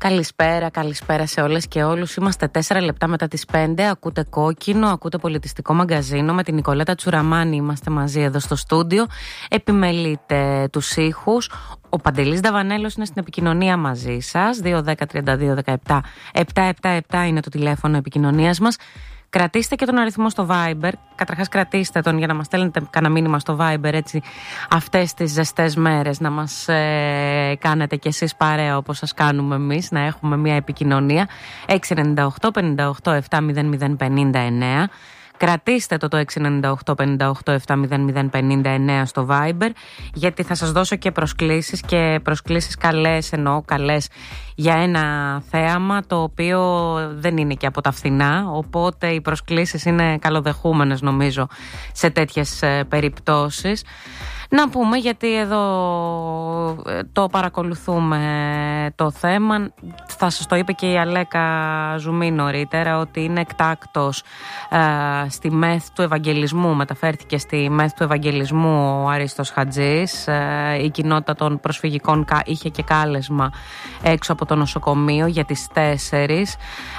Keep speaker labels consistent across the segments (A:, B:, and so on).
A: Καλησπέρα σε όλες και όλους. Είμαστε 4 λεπτά μετά τις 5. Ακούτε Κόκκινο, ακούτε Πολιτιστικό Μαγκαζίνο. Με την Νικολέτα Τσουραμάνη είμαστε μαζί εδώ στο στούντιο. Επιμελείτε τους ήχους. Ο Παντελής Δαβανέλος είναι στην επικοινωνία μαζί σας. 210-32-17-777 είναι το τηλέφωνο επικοινωνίας μας. Κρατήστε και τον αριθμό στο Viber. Καταρχάς κρατήστε τον για να μας στέλνετε κανένα μήνυμα στο Viber, έτσι αυτές τις ζεστές μέρες να μας κάνετε κι εσείς παρέα όπως σας κάνουμε εμείς, να έχουμε μια επικοινωνία. 698-58-700-59. Κρατήστε το 698-58-700-59 στο Viber, γιατί θα σας δώσω και προσκλήσεις καλές, εννοώ καλές, για ένα θέαμα το οποίο δεν είναι και από τα φθηνά, οπότε οι προσκλήσεις είναι καλοδεχούμενες νομίζω σε τέτοιες περιπτώσεις. Να πούμε, γιατί εδώ το παρακολουθούμε το θέμα, θα σας το είπε και η Αλέκα Ζουμή νωρίτερα, ότι είναι εκτάκτος στη ΜΕΘ του Ευαγγελισμού, μεταφέρθηκε στη ΜΕΘ του Ευαγγελισμού ο Αρίστος Χατζής. Η κοινότητα των προσφυγικών είχε και κάλεσμα έξω από το νοσοκομείο για τις 4.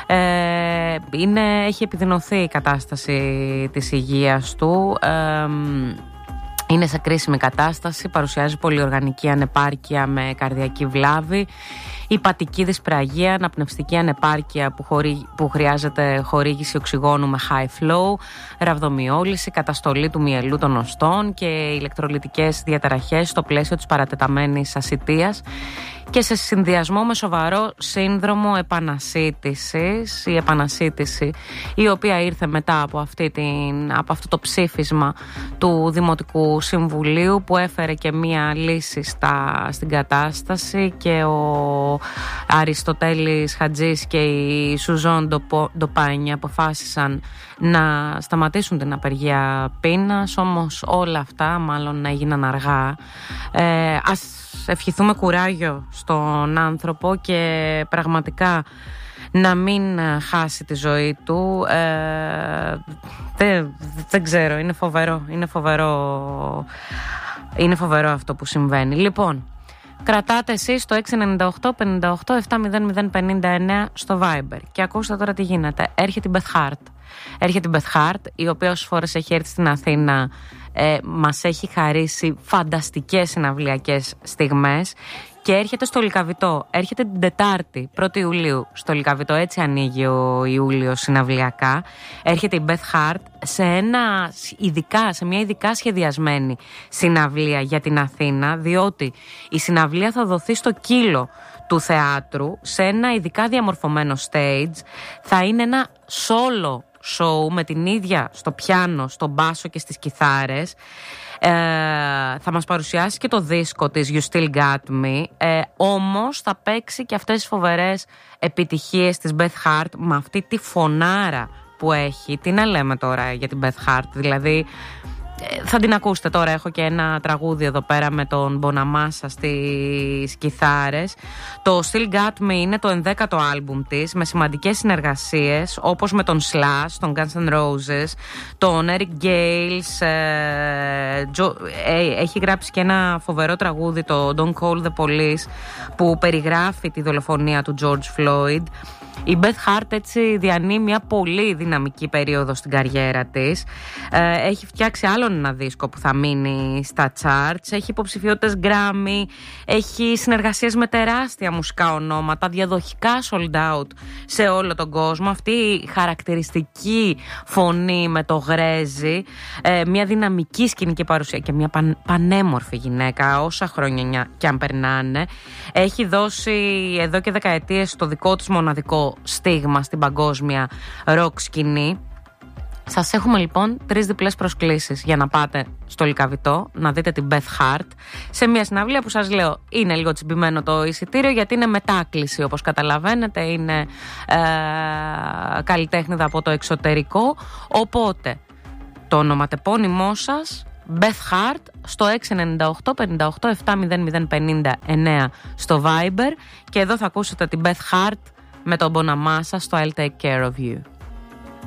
A: Έχει επιδεινωθεί η κατάσταση της υγείας του. Είναι σε κρίσιμη κατάσταση, παρουσιάζει πολυοργανική ανεπάρκεια με καρδιακή βλάβη, υπατική δυσπραγία, αναπνευστική ανεπάρκεια που χρειάζεται χορήγηση οξυγόνου με high flow, ραβδομιόλυση, καταστολή του μυελού των οστών και ηλεκτρολυτικές διαταραχές στο πλαίσιο της παρατεταμένης ασιτείας και σε συνδυασμό με σοβαρό σύνδρομο επανασύτησης. Η επανασύτηση, η οποία ήρθε μετά από αυτό το ψήφισμα του Δημοτικού Συμβουλίου, που έφερε και μία λύση στην κατάσταση, και ο Αριστοτέλης Χατζής και η Σουζόν Ντοπάνια αποφάσισαν να σταματήσουν την απεργία πείνας, όμως όλα αυτά μάλλον έγιναν αργά. Ας ευχηθούμε κουράγιο στον άνθρωπο και πραγματικά να μην χάσει τη ζωή του. Δεν ξέρω, είναι φοβερό αυτό που συμβαίνει. Λοιπόν, κρατάτε εσείς το 698-58-700-59 στο Viber. Και ακούστε τώρα τι γίνεται. Έρχεται η Beth Hart, η οποία όσες φορές έχει έρθει στην Αθήνα μας έχει χαρίσει φανταστικές συναυλιακές στιγμές, και έρχεται στο Λυκαβητό. Έρχεται την Τετάρτη, 1η Ιουλίου, στο Λυκαβητό. Έτσι ανοίγει ο Ιούλιος συναυλιακά. Έρχεται η Beth Hart σε μια ειδικά σχεδιασμένη συναυλία για την Αθήνα, διότι η συναυλία θα δοθεί στο Κύλο του θεάτρου, σε ένα ειδικά διαμορφωμένο stage. Θα είναι ένα solo show με την ίδια στο πιάνο, στο μπάσο και στις κιθάρες. Θα μας παρουσιάσει και το δίσκο της You Still Got Me, όμως θα παίξει και αυτές τις φοβερές επιτυχίες της Beth Hart με αυτή τη φωνάρα που έχει. Τι να λέμε τώρα για την Beth Hart, δηλαδή θα την ακούσετε τώρα. Έχω και ένα τραγούδι εδώ πέρα με τον Μποναμάσα στις κιθάρες. Το Still Got Me είναι το 11ο άλμπουμ της, με σημαντικές συνεργασίες όπως με τον Slash, τον Guns N' Roses, τον Eric Gales. Έχει γράψει και ένα φοβερό τραγούδι, το Don't Call the Police, που περιγράφει τη δολοφονία του George Floyd. Η Beth Hart έτσι διανύει μια πολύ δυναμική περίοδο στην καριέρα της. Έχει φτιάξει άλλον ένα δίσκο που θα μείνει στα charts. Έχει υποψηφιότητες Grammy. Έχει συνεργασίες με τεράστια μουσικά ονόματα, διαδοχικά sold out σε όλο τον κόσμο. Αυτή η χαρακτηριστική φωνή με το γρέζι, μια δυναμική σκηνική παρουσία και μια πανέμορφη γυναίκα, όσα χρόνια κι αν περνάνε. Έχει δώσει εδώ και δεκαετίες το δικό της μοναδικό στίγμα στην παγκόσμια ροκ σκηνή. Σας έχουμε λοιπόν 3 διπλές προσκλήσεις για να πάτε στο Λυκαβητό να δείτε την Beth Hart σε μια συναυλία που σας λέω είναι λίγο τσιμπημένο το εισιτήριο, γιατί είναι μετάκληση, όπως καταλαβαίνετε, είναι καλλιτέχνηδα από το εξωτερικό, οπότε το ονοματεπώνυμό σας Beth Hart στο 698-58-700-59 στο Viber, και εδώ θα ακούσετε την Beth Hart με τον Bonamassa στο I'll Take Care of You.